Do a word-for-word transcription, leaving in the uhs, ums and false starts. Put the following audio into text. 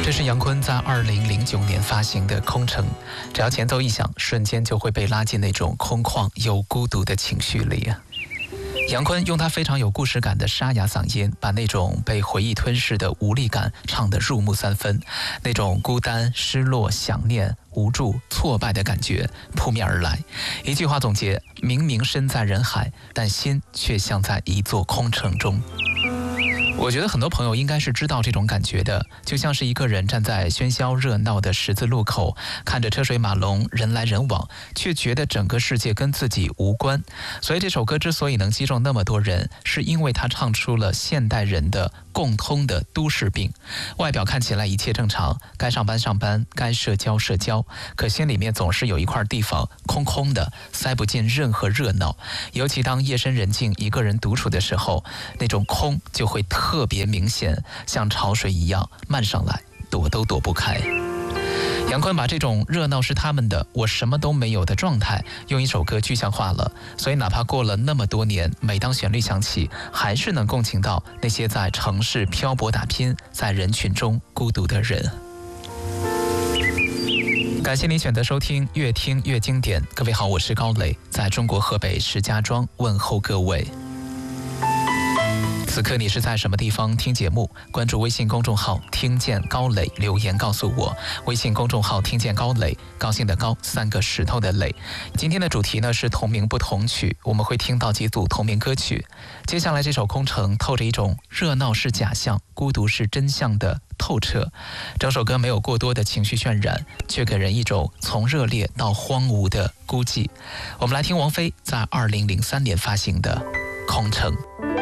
这是杨坤在二零零九年发行的《空城》，只要前奏一响，瞬间就会被拉进那种空旷又孤独的情绪里啊。杨坤用他非常有故事感的沙哑嗓音，把那种被回忆吞噬的无力感唱得入木三分，那种孤单、失落、想念、无助、挫败的感觉扑面而来。一句话总结：明明身在人海，但心却像在一座空城中。我觉得很多朋友应该是知道这种感觉的，就像是一个人站在喧嚣热闹的十字路口，看着车水马龙，人来人往，却觉得整个世界跟自己无关。所以这首歌之所以能击中那么多人，是因为它唱出了现代人的共通的都市病。外表看起来一切正常，该上班上班，该社交社交，可心里面总是有一块地方空空的，塞不进任何热闹。尤其当夜深人静，一个人独处的时候，那种空就会特别明显，像潮水一样漫上来，躲都躲不开。杨坤把这种热闹是他们的，我什么都没有的状态，用一首歌具象化了。所以哪怕过了那么多年，每当旋律响起，还是能共情到那些在城市漂泊打拼，在人群中孤独的人。感谢您选择收听越听越经典。各位好，我是高磊，在中国河北石家庄问候各位。此刻你是在什么地方听节目？关注微信公众号听见高磊，留言告诉我。微信公众号听见高磊，高兴的高，三个石头的磊。今天的主题呢是同名不同曲，我们会听到几组同名歌曲。接下来这首《空城》透着一种热闹是假象，孤独是真相的透彻。整首歌没有过多的情绪渲染，却给人一种从热烈到荒芜的孤寂。我们来听王菲在二零零三年发行的《空城》。